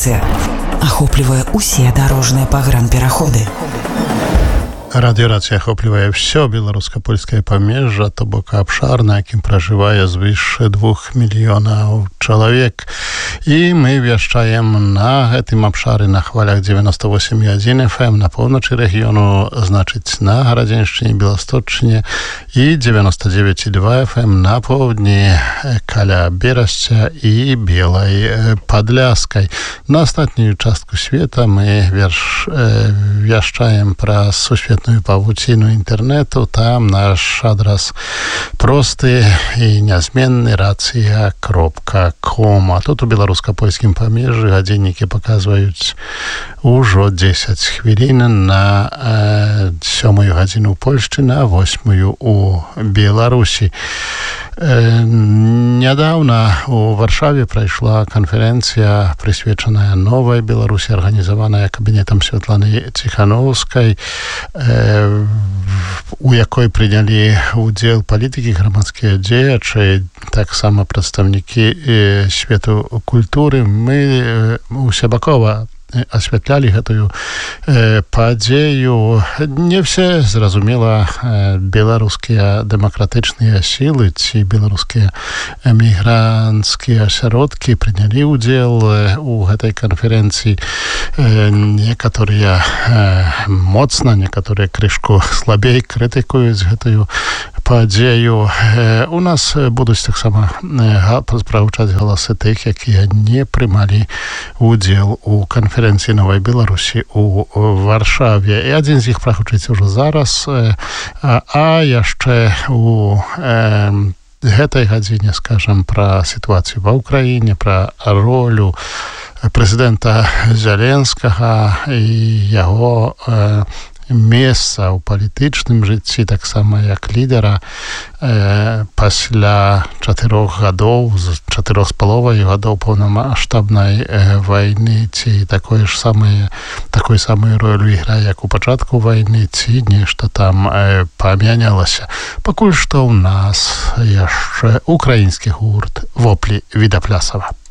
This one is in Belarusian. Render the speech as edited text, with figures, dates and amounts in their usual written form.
радыёстанцыя ахоплівае усе дарожныя пагранпераходы. Радыёрацыя ахоплівае ўсё беларуска-польскае памежжа, то бок абшар, на якім пражывае звыш 2 мільёнаў чалавек. І мы вяшчаем на гэтым абшары на хвалях 98,1 FM на поўначы рэгіёну, значыць на Гарадзеншчыне, Беласточчыне, і 99,2 FM на поўдні каля Берасця і Белай Падляскай. На астатнюю частку света мы вяшчаем праз сусветную павуціну інтэрнэту. Там наш адрас просты і нязменны рацыя.ком. А тут у беларуска-польскім памежжы гадзіннікі паказваюць ужо 10 хвілін на 7 гадзіну ў Польшчы, на 8 у Беларусі. Нядаўна у Варшаве прайшла канферэнцыя, прысвечаная новай Беларусі, арганізаваная кабінетам Святланы Ціхановскай, у якой прынялі ўдзел палітыкі, грамадскія дзеячы, таксама прадстаўнікі свету культуры. Мы усебакова асвятлялі гэтую падзею. Не все, зразумела, беларускія дэмакратычныя сілы ці беларускія эмігранцкія асяродкі прынялі ўдзел у гэтай канферэнцыі. Некаторыя моцна, некаторыя крышку слабей крытыкуюць гэтую падзею. У нас будуць таксама прагучаць галасы тых, якія не прымалі ўдзел у канферэнцыі Новай Беларусі у Варшаве. І адзін з іх прагучыць ужо зараз, а яшчэ у гэтай гадзіне скажам пра сітуацыю ва ўкраіне, пра ролю прэзідэнта Зеленскага і яго месца ў палітычным жыцці, таксама як лідера пасля 4 гадоў, 4,5 гадоў паўнамаштабнай вайны, ці такой самай ролю іграе, як у пачатку вайны, ці нешта там памянялася. Пакуль што ў нас яшчэ украінскі гурт «Воплі Відаплясава».